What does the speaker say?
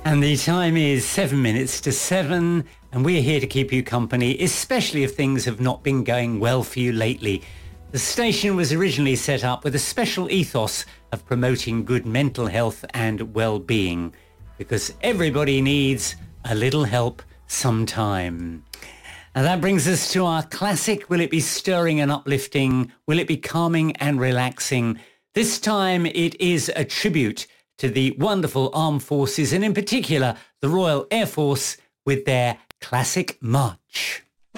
And the time is 7 minutes to 7, and we're here to keep you company, especially if things have not been going well for you lately. The station was originally set up with a special ethos of promoting good mental health and well-being, because everybody needs a little help sometime. And that brings us to our classic, will it be stirring and uplifting? Will it be calming and relaxing? This time it is a tribute to the wonderful armed forces, and in particular the Royal Air Force, with their classic march.